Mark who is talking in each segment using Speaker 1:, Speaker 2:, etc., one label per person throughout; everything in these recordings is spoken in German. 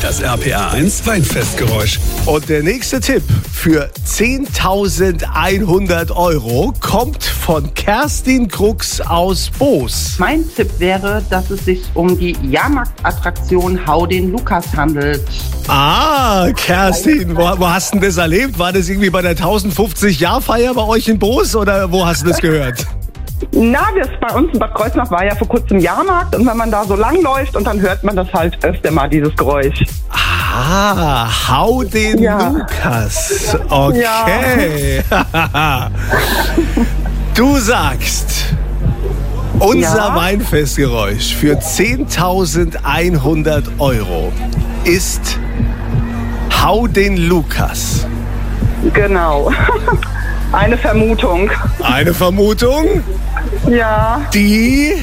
Speaker 1: Das RPR1 Weinfestgeräusch.
Speaker 2: Und der nächste Tipp für 10.100 € kommt von Kerstin Krux aus Boos.
Speaker 3: Mein Tipp wäre, dass es sich um die Jahrmarktattraktion Hau den Lukas handelt.
Speaker 2: Ah, Kerstin, wo hast du denn das erlebt? War das irgendwie bei der 1050-Jahr-Feier bei euch in Boos oder wo hast du das gehört?
Speaker 4: Na, das bei uns in Bad Kreuznach war ja vor kurzem Jahrmarkt und wenn man da so lang läuft und dann hört man das halt öfter mal, dieses Geräusch.
Speaker 2: Ah, Hau den Lukas. Okay. Ja. Du sagst, unser Weinfestgeräusch für 10.100 € ist Hau den Lukas.
Speaker 4: Genau. Eine Vermutung.
Speaker 2: Eine Vermutung?
Speaker 4: Ja.
Speaker 2: Die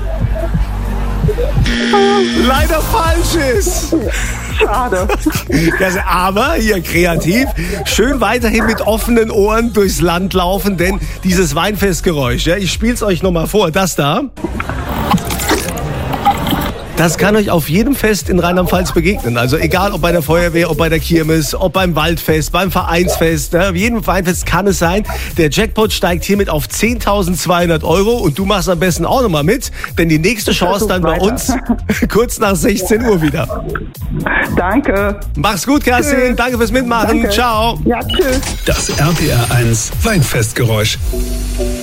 Speaker 2: leider falsch ist.
Speaker 4: Schade.
Speaker 2: Aber hier kreativ, schön weiterhin mit offenen Ohren durchs Land laufen, denn dieses Weinfestgeräusch, ich spiel's euch nochmal vor, das da. Das kann euch auf jedem Fest in Rheinland-Pfalz begegnen. Also egal, ob bei der Feuerwehr, ob bei der Kirmes, ob beim Waldfest, beim Vereinsfest. Auf jedem Weinfest kann es sein. Der Jackpot steigt hiermit auf 10.200 € und du machst am besten auch nochmal mit, denn die nächste Chance dann bei uns kurz nach 16 Uhr wieder.
Speaker 4: Danke.
Speaker 2: Mach's gut, Kerstin. Tschüss. Danke fürs Mitmachen.
Speaker 4: Danke.
Speaker 2: Ciao.
Speaker 4: Ja, tschüss.
Speaker 1: Das RPR1 Weinfestgeräusch.